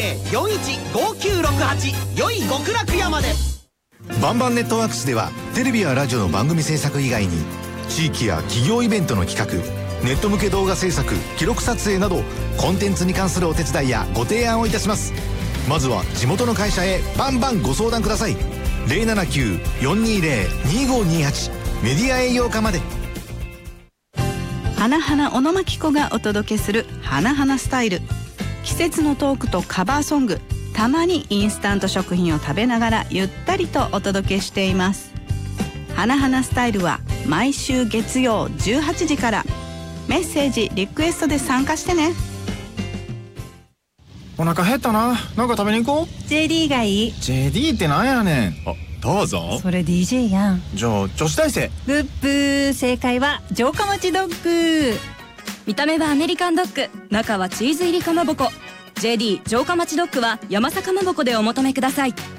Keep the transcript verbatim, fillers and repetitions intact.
ゼロ よんいちごきゅうろくはちよい極楽屋まで。 バンバンネットワークスではテレビやラジオの番組制作以外に地域や企業イベントの企画、ネット向け動画制作、記録撮影などコンテンツに関するお手伝いやご提案をいたします。まずは地元の会社へバンバンご相談ください。 ゼロななきゅう よんにーゼロ にーごにーはち メディア営業課まで。 花々小野真紀子がお届けする花々スタイル。季節のトークとカバーソング、たまにインスタント食品を食べながらゆったりとお届けしています。花々スタイルは毎週月曜じゅうはちじから。メッセージリクエストで参加してね。 お腹減ったな。なんか食べに行こう。 ジェーディー がいい。 ジェーディー ってなんやねん。 あ、どうぞ。 それ ディージェー やん。 じゃあ女子大生。 ブッブー。正解は城下町ドッグ。 見た目はアメリカンドッグ、中はチーズ入りかまぼこ。 ジェーディー 城下町ドッグは山坂まぼこでお求めください。